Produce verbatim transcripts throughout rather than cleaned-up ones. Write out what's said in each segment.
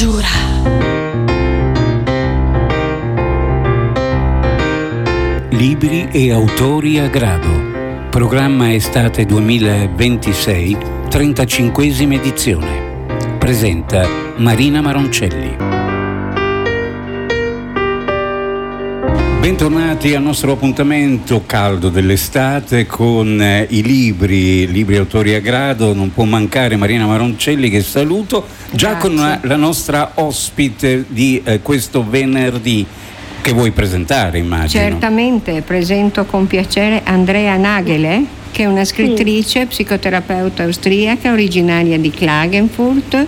Giura. Libri e autori a grado. Programma estate duemilaventisei, trentacinquesima edizione. Presenta Marina Maroncelli. Bentornati al nostro appuntamento caldo dell'estate con eh, i libri, libri autori a grado. Non può mancare Marina Maroncelli, che saluto, già Grazie. con la, la nostra ospite di eh, questo venerdì, che vuoi presentare, immagino. Certamente, presento con piacere Andrea Nagele, che è una scrittrice, sì. psicoterapeuta austriaca, originaria di Klagenfurt,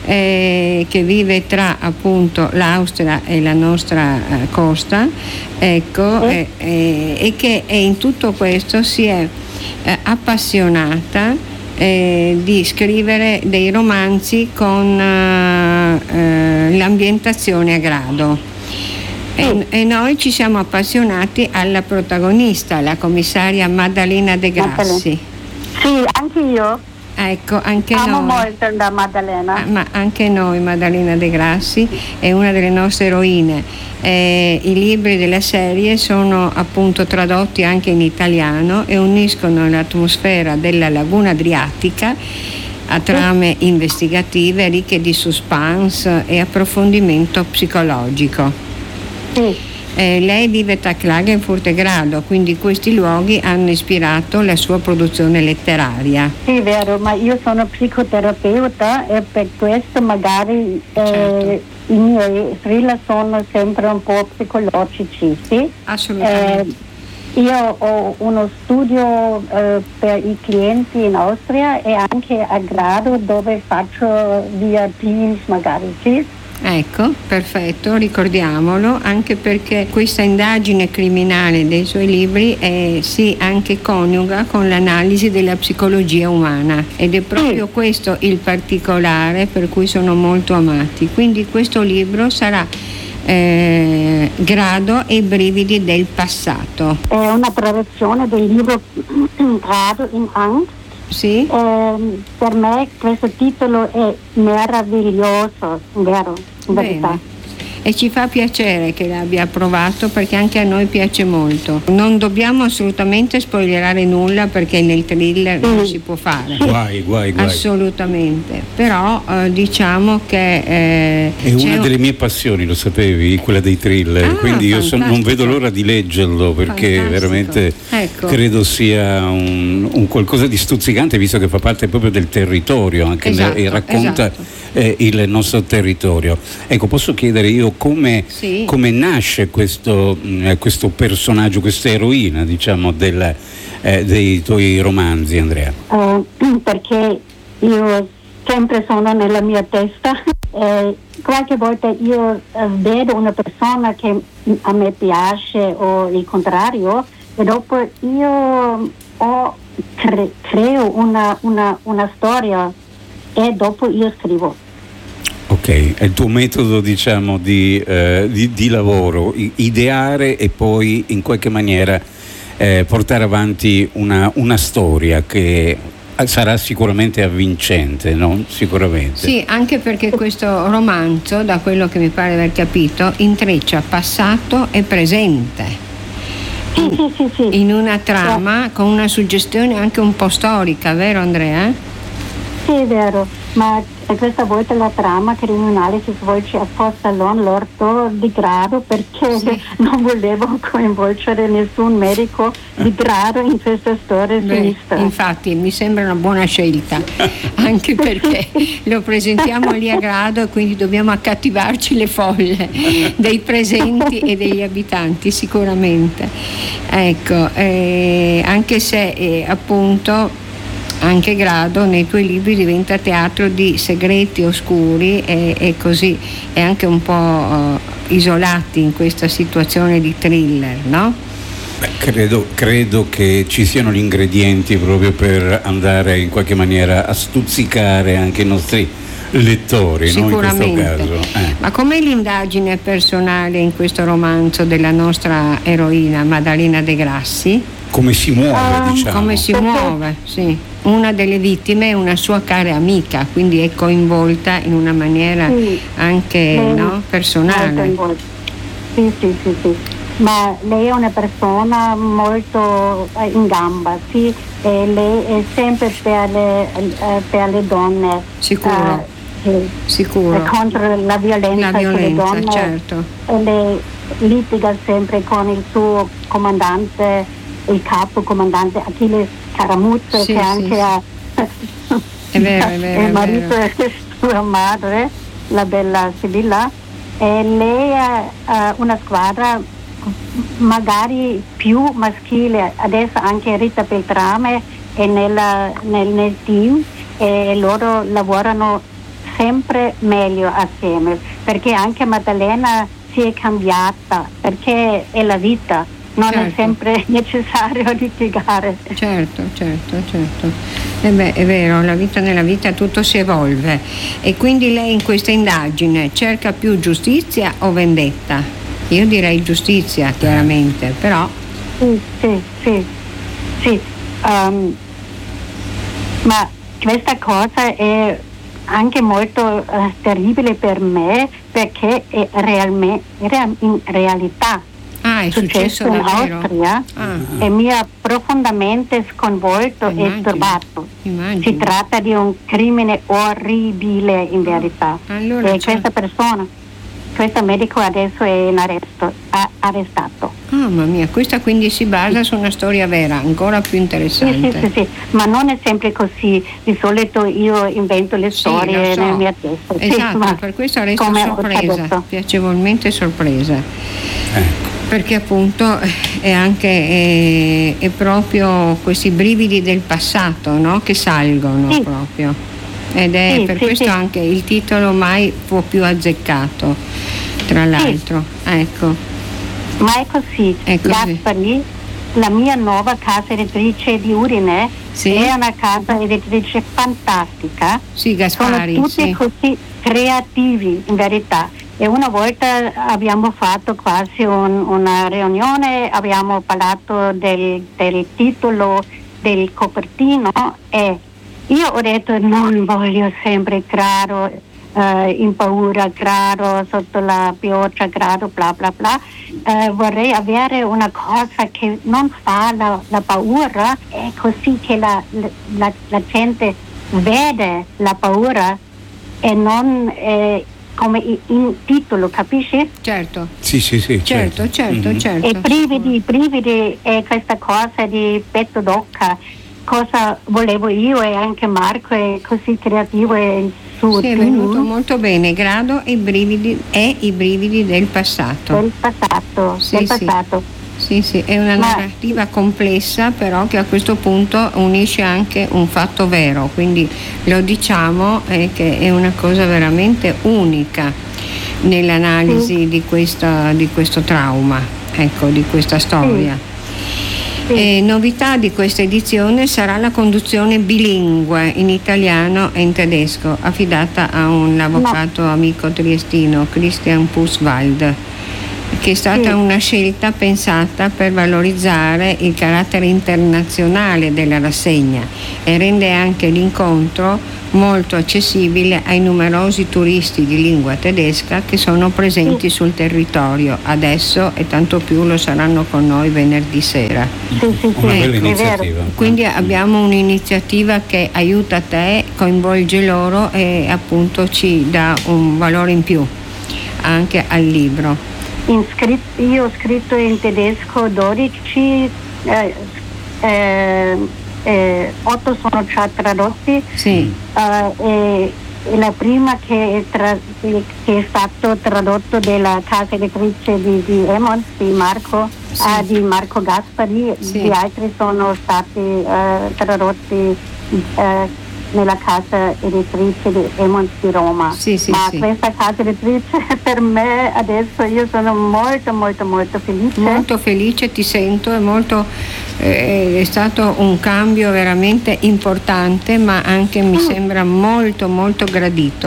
eh, che vive tra appunto l'Austria e la nostra eh, costa, ecco, eh. eh, e che è in tutto questo si è eh, appassionata eh, di scrivere dei romanzi con eh, eh, l'ambientazione a grado. E, e noi ci siamo appassionati alla protagonista, la commissaria Maddalena De Grassi. Sì, anche io. Ecco, anche Amo noi. molto la Maddalena. Ah, ma anche noi, Maddalena De Grassi è una delle nostre eroine. Eh, I libri della serie sono appunto tradotti anche in italiano e uniscono l'atmosfera della laguna adriatica a trame investigative ricche di suspense e approfondimento psicologico. Sì. Eh, lei vive tra Klagenfurt e Grado, quindi questi luoghi hanno ispirato la sua produzione letteraria. Sì, vero, ma io sono psicoterapeuta e per questo magari eh, certo. i miei thriller sono sempre un po' psicologici, sì? Assolutamente. Eh, io ho uno studio eh, per i clienti in Austria e anche a Grado, dove faccio via Teams magari, sì? Ecco, perfetto, ricordiamolo, anche perché questa indagine criminale dei suoi libri è, si anche coniuga con l'analisi della psicologia umana, ed è proprio mm. questo il particolare per cui sono molto amati. Quindi questo libro sarà eh, Grado e i brividi del passato. È una traduzione del libro Grado in Angst. Sì. Eh, per me questo titolo è meraviglioso, vero, in verità. E ci fa piacere che l'abbia approvato, perché anche a noi piace molto. Non dobbiamo assolutamente spoilerare nulla, perché nel thriller mm. non si può fare. Guai, guai, guai. Assolutamente. Però eh, diciamo che eh, è una delle mie passioni, lo sapevi, quella dei thriller, ah, quindi io son, non vedo l'ora di leggerlo, perché fantastico. Veramente ecco. credo sia un, un qualcosa di stuzzicante, visto che fa parte proprio del territorio, anche esatto, e racconta esatto. eh, il nostro territorio. Ecco, posso chiedere io come, sì. come nasce questo, eh, questo personaggio, questa eroina, diciamo, del, eh, dei tuoi romanzi, Andrea? Uh, perché io sempre sono nella mia testa. Eh, qualche volta io eh, vedo una persona che a me piace o il contrario, e dopo io ho, cre- creo una, una, una storia e dopo io scrivo. Ok, è il tuo metodo, diciamo, di, eh, di, di lavoro, ideare e poi in qualche maniera eh, portare avanti una, una storia che sarà sicuramente avvincente, no? Sicuramente. Sì, anche perché questo romanzo, da quello che mi pare aver capito, intreccia passato e presente. Sì, sì, sì, sì. In una trama sì. con una suggestione anche un po' storica, vero Andrea? Sì, è vero, ma questa volta la trama criminale si svolge a Fossallon, l'orto di Grado, perché sì. non volevo coinvolgere nessun medico di Grado in questa storia sinistra. Infatti mi sembra una buona scelta, anche perché lo presentiamo lì a Grado e quindi dobbiamo accattivarci le folle dei presenti e degli abitanti, sicuramente. Ecco, eh, anche se eh, appunto anche Grado nei tuoi libri diventa teatro di segreti oscuri e, e così, e anche un po' uh, isolati in questa situazione di thriller, no? Beh, credo, credo che ci siano gli ingredienti proprio per andare in qualche maniera a stuzzicare anche i nostri lettori, sicuramente, no? In questo caso. Eh. Ma com'è l'indagine personale in questo romanzo della nostra eroina Maddalena De Grassi? come si muove, uh, diciamo. Come si muove, sì. Una delle vittime è una sua cara amica, quindi è coinvolta in una maniera sì, anche lei, no, personale. Sì, sì, sì, sì. Ma lei è una persona molto in gamba, sì, e lei è sempre per le, per le donne. Sicuro. Uh, Sicuro. Contro la violenza, la violenza sulle donne. Certo. E lei litiga sempre con il suo comandante, il capo comandante Achille Caramuzzo, sì, che sì, anche sì. ha è vero, è vero, il marito è di sua madre, la bella Sibilla, e lei ha uh, una squadra magari più maschile, adesso anche Rita Beltrame è nella, nel, nel team e loro lavorano sempre meglio assieme, perché anche Maddalena si è cambiata, perché è la vita, non certo. è sempre necessario litigare. Certo, certo, certo. E beh, è vero, la vita nella vita tutto si evolve, e quindi lei in questa indagine cerca più giustizia o vendetta? Io direi giustizia, chiaramente, però... Sì, sì, sì, sì. Um, ma questa cosa è anche molto uh, terribile per me, perché è realmente, in realtà ah, è successo, successo in davvero? Austria ah. e mi ha profondamente sconvolto Immagino. e turbato. Immagino. Si tratta di un crimine orribile in verità. Allora, e questa persona, questo medico adesso è in arresto, ha arrestato. Mamma mia, questa quindi si basa su una storia vera, ancora più interessante. Sì, sì, sì, sì, ma non è sempre così. Di solito io invento le storie sì, nella mia testa. Esatto, sì, per questo resto sorpresa, piacevolmente sorpresa. Ecco. Perché appunto è anche è, è proprio questi brividi del passato, no? Che salgono sì. proprio. Ed è sì, per sì, questo sì. anche il titolo mai fu più azzeccato, tra l'altro. Sì. Ecco. Ma è così, è così. Gaspari, la mia nuova casa editrice di Udine sì. è una casa editrice fantastica. Sì, Gaspari. Sono tutti sì. così creativi in verità. E una volta abbiamo fatto quasi un, una riunione, abbiamo parlato del, del titolo, del copertino, e io ho detto non voglio sempre Grado Uh, in paura, Grado sotto la pioggia, Grado bla bla bla. Uh, vorrei avere una cosa che non fa la, la paura, è così che la, la, la gente vede la paura e non eh, come in titolo, capisci? Certo. Sì, sì, sì. Certo, certo, mm-hmm. certo. E brividi, brividi è questa cosa di petto d'occa. Cosa volevo io e anche Marco è così creativo e su. Sì, è venuto molto bene. Grado e i brividi e i brividi del passato. Del passato, sì, del sì. passato. Sì, sì, è una Ma... narrativa complessa, però che a questo punto unisce anche un fatto vero, quindi lo diciamo eh, che è una cosa veramente unica nell'analisi sì. di, questa, di questo trauma, ecco, di questa storia. Sì. E novità di questa edizione sarà la conduzione bilingue in italiano e in tedesco, affidata a un avvocato no. amico triestino, Christian Puswald, che è stata sì. una scelta pensata per valorizzare il carattere internazionale della rassegna e rende anche l'incontro molto accessibile ai numerosi turisti di lingua tedesca che sono presenti sì. sul territorio adesso, e tanto più lo saranno con noi venerdì sera. Sì, sì, sì, una bella iniziativa. Quindi abbiamo un'iniziativa che aiuta te, coinvolge loro e appunto ci dà un valore in più anche al libro. In scritto, io ho scritto in tedesco dodici, eh, eh, eh, otto sono già tradotti. Sì. Uh, e, e la prima che è, tra, che è stato tradotto della casa editrice di, di Emons, di Marco, sì. uh, di Marco Gaspari, sì. gli altri sono stati uh, tradotti uh, nella casa editrice di Emons di Roma. Sì, sì, ma sì. questa casa editrice per me adesso io sono molto molto molto felice. Molto felice, ti sento, è molto eh, è stato un cambio veramente importante, ma anche mi mm. sembra molto molto gradito.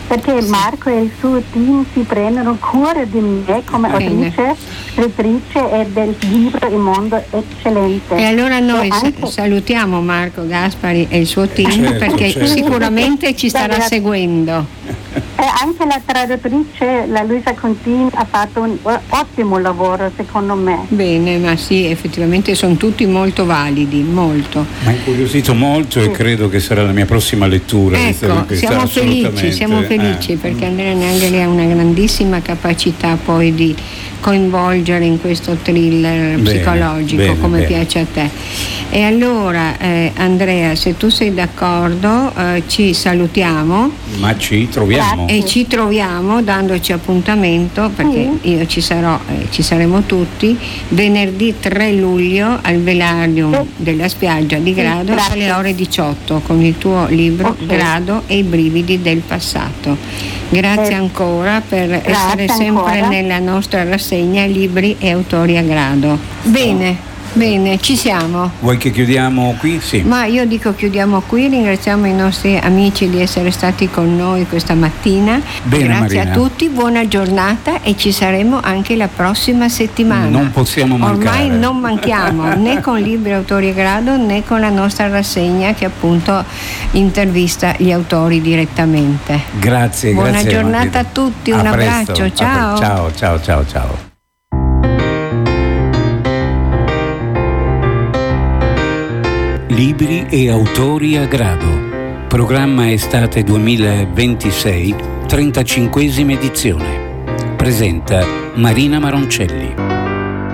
perché sì. Marco e il suo team si prendono cura di me come autrice, scrittrice e del libro Il mondo eccellente. E allora noi e anche... salutiamo Marco Gaspari e il suo team, certo, perché certo. sicuramente ci starà seguendo. E anche la traduttrice, la Luisa Contin, ha fatto un ottimo lavoro secondo me. Bene, ma sì, effettivamente sono tutti molto validi, molto. Mi ha incuriosito molto sì. e credo che sarà la mia prossima lettura. Ecco, siamo felici, siamo felici eh. perché Andrea Nageli ha una grandissima capacità poi di coinvolgere in questo thriller bene, psicologico bene, come bene. piace a te. E allora eh, Andrea, se tu sei d'accordo eh, ci salutiamo. Ma ci troviamo. E ci troviamo dandoci appuntamento, perché mm. io ci sarò, eh, ci saremo tutti venerdì tre luglio al Velarium mm. della spiaggia di Grado mm, alle ore diciotto con il tuo libro okay. Grado e i brividi del passato. Grazie eh. ancora per Grazie essere sempre ancora. nella nostra rassegna Libri e autori a grado. Bene. Bene, ci siamo. Vuoi che chiudiamo qui? Sì. Ma io dico chiudiamo qui, ringraziamo i nostri amici di essere stati con noi questa mattina. Bene, grazie Marina. a tutti, buona giornata e ci saremo anche la prossima settimana. Non possiamo mancare. Ormai non manchiamo né con Libri Autori a Grado né con la nostra rassegna che appunto intervista gli autori direttamente. Grazie, buona grazie. Buona giornata Marina. a tutti, a un presto, abbraccio, ciao. Ciao, ciao, ciao, ciao. Libri e autori a grado. Programma estate duemilaventisei, trentacinquesima edizione. Presenta Marina Maroncelli.